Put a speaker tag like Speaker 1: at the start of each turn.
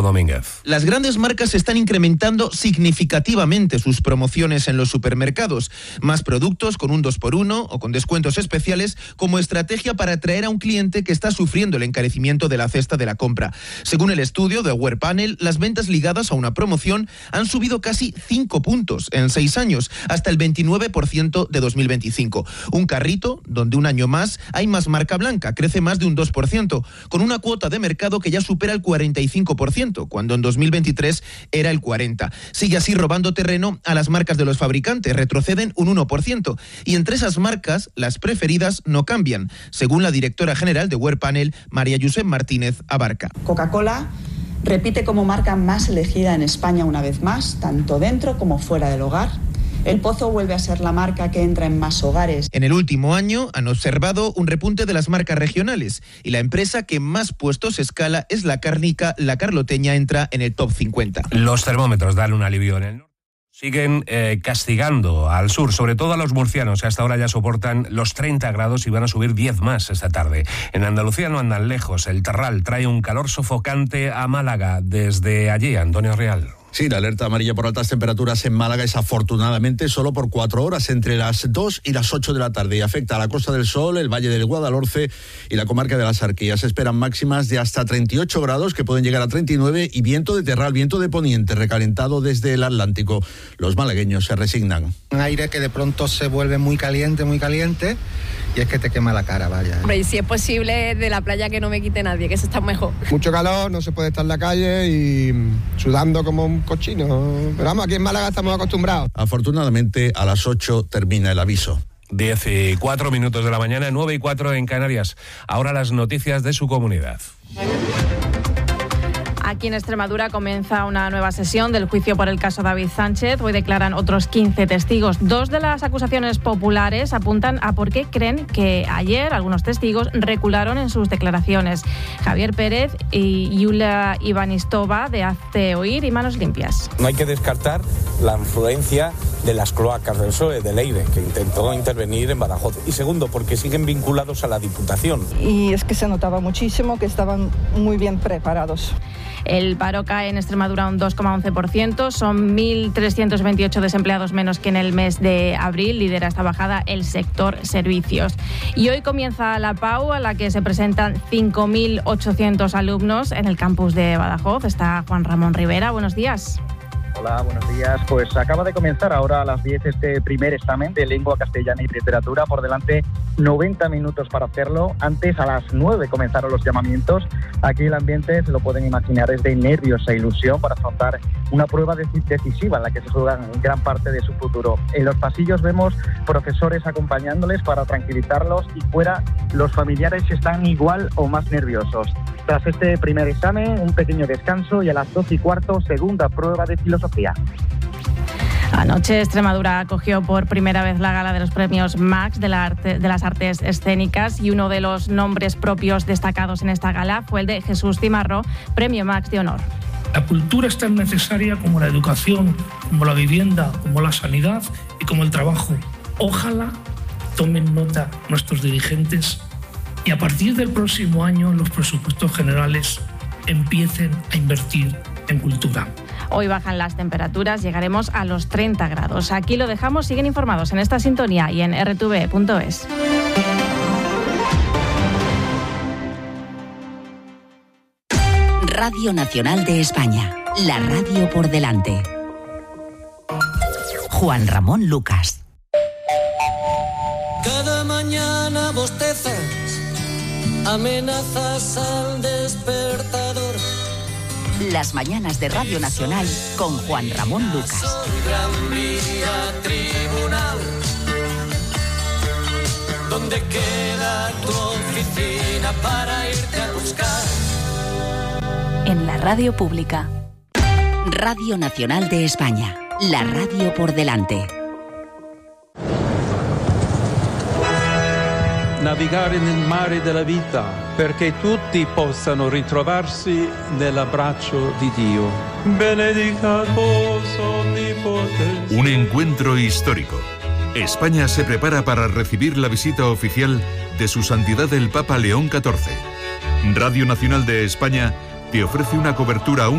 Speaker 1: Domínguez.
Speaker 2: Las grandes marcas están incrementando significativamente sus promociones en los supermercados. Más productos con un 2x1 o con descuentos especiales como estrategia para atraer a un cliente que está sufriendo el encarecimiento de la cesta de la compra. Según el estudio de Aware Panel, las ventas ligadas a una promoción han subido casi 5 puntos en 6 años, hasta el 29% de 2025. Un carrito donde un año más hay más marca blanca, crece más de un 2%, con una cuota de mercado que ya supera el 45%, cuando en 2023 era el 40%. Sigue así robando terreno a las marcas de los fabricantes, retroceden un 1%, y entre esas marcas, las preferidas no cambian, según la directora general de Aware Panel, María Josep Martínez Abarca.
Speaker 3: Coca-Cola repite como marca más elegida en España una vez más, tanto dentro como fuera del hogar. El Pozo vuelve a ser la marca que entra en más hogares.
Speaker 2: En el último año han observado un repunte de las marcas regionales y la empresa que más puestos escala es La Cárnica. La Carloteña entra en el top 50.
Speaker 1: Los termómetros dan un alivio en el norte. Siguen castigando al sur, sobre todo a los murcianos, que hasta ahora ya soportan los 30 grados y van a subir 10 más esta tarde. En Andalucía no andan lejos. El Terral trae un calor sofocante a Málaga. Desde allí, Antonio Real.
Speaker 4: Sí, la alerta amarilla por altas temperaturas en Málaga es afortunadamente solo por 4 horas, entre las 2 y las 8 de la tarde, y afecta a la Costa del Sol, el Valle del Guadalhorce y la comarca de las Arquías. Se esperan máximas de hasta 38 grados, que pueden llegar a 39, y viento de terral, viento de poniente, recalentado desde el Atlántico. Los malagueños se resignan.
Speaker 5: Un aire que de pronto se vuelve muy caliente, y es que te quema la cara, vaya.
Speaker 6: Hombre, y si es posible, de la playa que no me quite nadie, que eso está mejor.
Speaker 5: Mucho calor, no se puede estar en la calle y sudando como un cochino. Pero vamos, aquí en Málaga estamos acostumbrados.
Speaker 4: Afortunadamente, a las 8 termina el aviso.
Speaker 1: 10:04 de la mañana, 9:04 en Canarias. Ahora las noticias de su comunidad.
Speaker 7: Aquí en Extremadura comienza una nueva sesión del juicio por el caso David Sánchez. Hoy declaran otros 15 testigos. 2 de las acusaciones populares apuntan a por qué creen que ayer algunos testigos recularon en sus declaraciones. Javier Pérez y Yulia Ivanistova, de Hazte Oír y Manos Limpias.
Speaker 8: No hay que descartar la influencia de las cloacas del PSOE, de Leire, que intentó intervenir en Badajoz. Y segundo, porque siguen vinculados a la Diputación.
Speaker 9: Y es que se notaba muchísimo que estaban muy bien preparados.
Speaker 7: El paro cae en Extremadura un 2,11%, son 1.328 desempleados menos que en el mes de abril. Lidera esta bajada el sector servicios. Y hoy comienza la PAU, a la que se presentan 5.800 alumnos en el campus de Badajoz. Está Juan Ramón Rivera, buenos días.
Speaker 10: Hola, buenos días. Pues acaba de comenzar ahora a las 10 este primer examen de lengua castellana y literatura. Por delante 90 minutos para hacerlo. Antes, a las 9 comenzaron los llamamientos. Aquí el ambiente, se lo pueden imaginar, es de nervios e ilusión para afrontar una prueba decisiva en la que se juegan gran parte de su futuro. En los pasillos vemos profesores acompañándoles para tranquilizarlos, y fuera los familiares están igual o más nerviosos. Tras este primer examen, un pequeño descanso, y a las 12:15, segunda prueba de filosofía.
Speaker 7: Anoche Extremadura acogió por primera vez la gala de los premios Max de las artes escénicas, y uno de los nombres propios destacados en esta gala fue el de Jesús Cimarro, premio Max de honor.
Speaker 11: La cultura es tan necesaria como la educación, como la vivienda, como la sanidad y como el trabajo. Ojalá tomen nota nuestros dirigentes y a partir del próximo año los presupuestos generales empiecen a invertir en cultura.
Speaker 7: Hoy bajan las temperaturas, llegaremos a los 30 grados. Aquí lo dejamos, siguen informados en esta sintonía y en rtv.es.
Speaker 12: Radio Nacional de España, la radio por delante. Juan Ramón Lucas.
Speaker 13: Cada mañana bostezas, amenazas al despertador.
Speaker 12: Las mañanas de Radio Nacional con Juan Ramón Lucas.
Speaker 13: Gran Vía Tribunal, ¿dónde queda tu oficina para irte a buscar?
Speaker 12: En la radio pública. Radio Nacional de España, la radio por delante.
Speaker 14: Navigare nel mare della vita perché tutti possano ritrovarsi nell'abbraccio di Dio. Benedicatus omnipotens.
Speaker 15: Un encuentro histórico. España se prepara para recibir la visita oficial de Su Santidad el Papa León XIV. Radio Nacional de España te ofrece una cobertura